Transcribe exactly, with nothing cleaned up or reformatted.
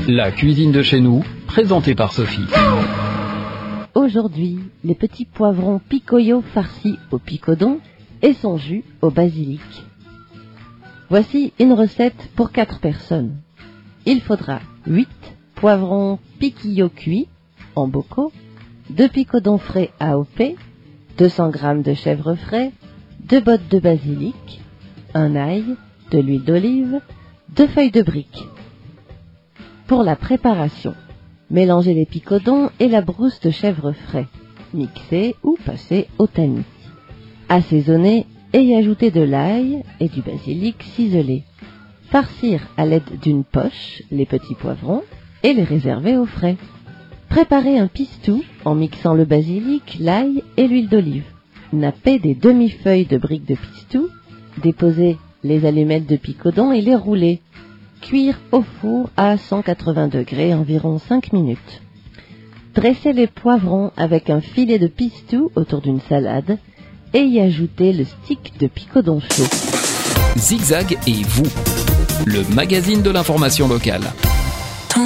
La cuisine de chez nous, présentée par Sophie. Aujourd'hui, les petits poivrons picoyo farcis au picodon et son jus au basilic. Voici une recette pour quatre personnes. Il faudra huit poivrons piquillo cuits en bocaux, deux picodons frais A O P, deux cents grammes de chèvre frais, deux bottes de basilic, un ail, de l'huile d'olive, deux feuilles de brique. Pour la préparation, mélangez les picodons et la brousse de chèvre frais, mixez ou passez au tamis. Assaisonnez et y ajoutez de l'ail et du basilic ciselé. Farcir à l'aide d'une poche les petits poivrons et les réserver au frais. Préparez un pistou en mixant le basilic, l'ail et l'huile d'olive. Nappez des demi-feuilles de briques de pistou, déposez les allumettes de picodon et les roulez. Cuire au four à cent quatre-vingts degrés environ cinq minutes. Dressez les poivrons avec un filet de pistou autour d'une salade et y ajoutez le stick de picodon chaud. Zigzag et vous, le magazine de l'information locale.